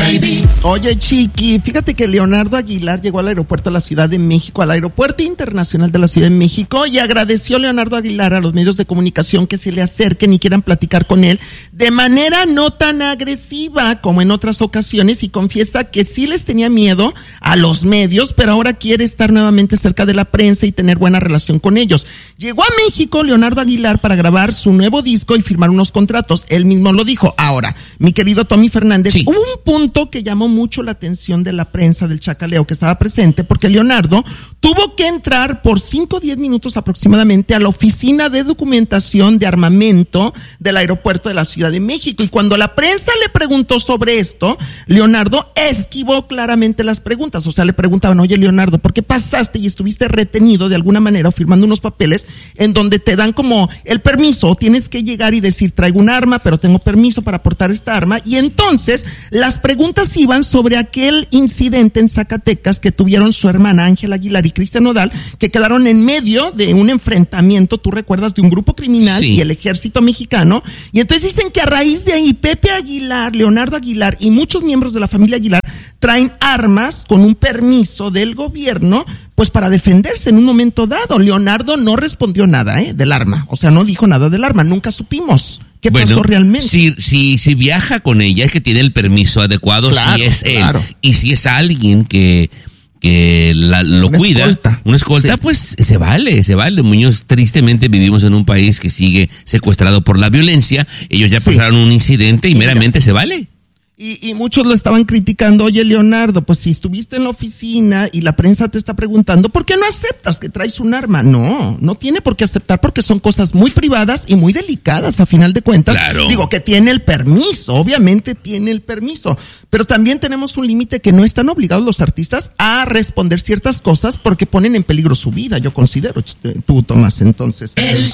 baby. Oye, Chiqui, fíjate que Leonardo Aguilar llegó al aeropuerto de la Ciudad de México, al Aeropuerto Internacional de la Ciudad de México, y agradeció Leonardo Aguilar a los medios de comunicación que se le acerquen y quieran platicar con él de manera no tan agresiva como en otras ocasiones, y confiesa que sí les tenía miedo a los medios, pero ahora quiere estar nuevamente cerca de la prensa y tener buena relación con ellos. Llegó a México Leonardo Aguilar para grabar su nuevo disco y firmar unos contratos. Él mismo lo dijo. Ahora, mi querido Tommy Fernández, sí, hubo un punto que llamó mucho la atención de la prensa del chacaleo que estaba presente, porque Leonardo tuvo que entrar por 5 o 10 minutos aproximadamente a la oficina de documentación de armamento del aeropuerto de la Ciudad de México, y cuando la prensa le preguntó sobre esto, Leonardo esquivó claramente las preguntas. O sea, le preguntaban: oye, Leonardo, ¿por qué pasaste y estuviste retenido de alguna manera o firmando unos papeles en donde te dan como el permiso, o tienes que llegar y decir: traigo un arma, pero tengo permiso para portar esta arma? Y entonces las preguntas iban sobre aquel incidente en Zacatecas que tuvieron su hermana Ángela Aguilar y Cristian Nodal, que quedaron en medio de un enfrentamiento, tú recuerdas, de un grupo criminal, sí, y el ejército mexicano. Y entonces dicen que a raíz de ahí Pepe Aguilar, Leonardo Aguilar y muchos miembros de la familia Aguilar traen armas con un permiso del gobierno, pues para defenderse en un momento dado. Leonardo no respondió nada del arma, o sea, no dijo nada del arma, nunca supimos qué pasó realmente. Si viaja con ella es que tiene el permiso adecuado, claro, si es él, y si es alguien que lo una cuida, escolta. Una escolta, sí, pues se vale. Muñoz, tristemente vivimos en un país que sigue secuestrado por la violencia. Ellos ya pasaron un incidente y meramente se vale. Y muchos lo estaban criticando: oye, Leonardo, pues si estuviste en la oficina y la prensa te está preguntando, ¿por qué no aceptas que traes un arma? No tiene por qué aceptar, porque son cosas muy privadas y muy delicadas a final de cuentas. Claro. Digo, que tiene el permiso, obviamente tiene el permiso, pero también tenemos un límite que no están obligados los artistas a responder ciertas cosas porque ponen en peligro su vida, yo considero, tú, Tomás, entonces.